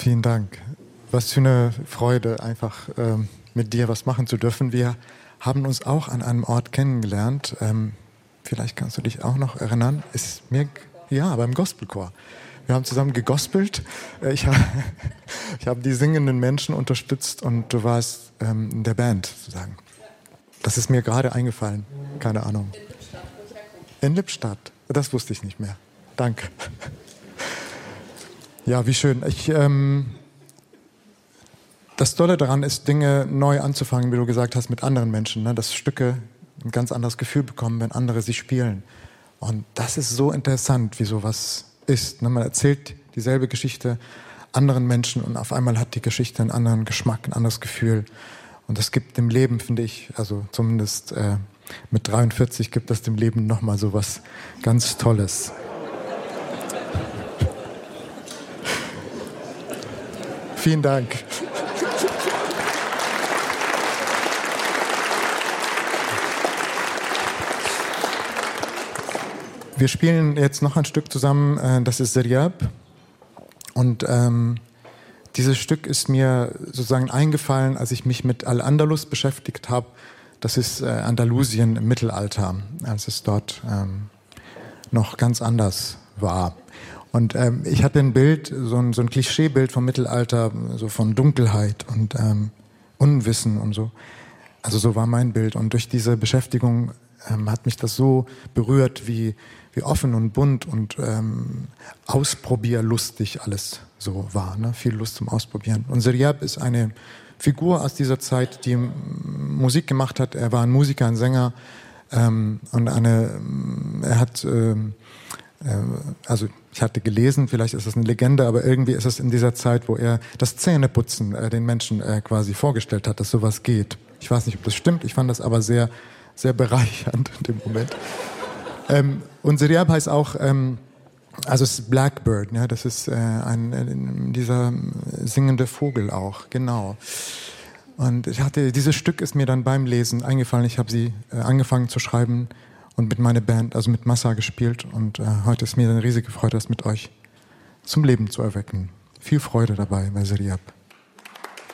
Vielen Dank. Was für eine Freude, einfach mit dir was machen zu dürfen. Wir haben uns auch an einem Ort kennengelernt. Vielleicht kannst du dich auch noch erinnern. Ja, beim Gospelchor. Wir haben zusammen gegospelt. Ich habe die singenden Menschen unterstützt und du warst in der Band sozusagen. Das ist mir gerade eingefallen. Keine Ahnung. In Lippstadt. Das wusste ich nicht mehr. Danke. Ja, wie schön. Das Tolle daran ist, Dinge neu anzufangen, wie du gesagt hast, mit anderen Menschen. Ne? Dass Stücke ein ganz anderes Gefühl bekommen, wenn andere sie spielen. Und das ist so interessant, wie sowas ist. Ne? Man erzählt dieselbe Geschichte anderen Menschen und auf einmal hat die Geschichte einen anderen Geschmack, ein anderes Gefühl. Und das gibt dem Leben, finde ich, also zumindest mit 43 gibt das dem Leben nochmal so was ganz Tolles. Vielen Dank. Wir spielen jetzt noch ein Stück zusammen, das ist Seriab. Und dieses Stück ist mir sozusagen eingefallen, als ich mich mit Al-Andalus beschäftigt habe. Das ist Andalusien im Mittelalter, als es dort noch ganz anders war. Und ich hatte ein Bild, so ein Klischeebild vom Mittelalter, so von Dunkelheit und Unwissen und so. Also so war mein Bild. Und durch diese Beschäftigung hat mich das so berührt, wie offen und bunt und ausprobierlustig alles so war. Ne? Viel Lust zum Ausprobieren. Und Seriab ist eine Figur aus dieser Zeit, die Musik gemacht hat. Er war ein Musiker, ein Sänger und er hat also ich hatte gelesen, vielleicht ist das eine Legende, aber irgendwie ist es in dieser Zeit, wo er das Zähneputzen den Menschen quasi vorgestellt hat, dass sowas geht. Ich weiß nicht, ob das stimmt, ich fand das aber sehr, sehr bereichernd in dem Moment. Und Seriab heißt auch, also es ist Blackbird, ja, das ist dieser singende Vogel auch, genau. Und dieses Stück ist mir dann beim Lesen eingefallen, ich habe sie angefangen zu schreiben, und mit meiner Band, also mit Massa gespielt. Und heute ist mir eine riesige Freude, das mit euch zum Leben zu erwecken. Viel Freude dabei bei Seriab.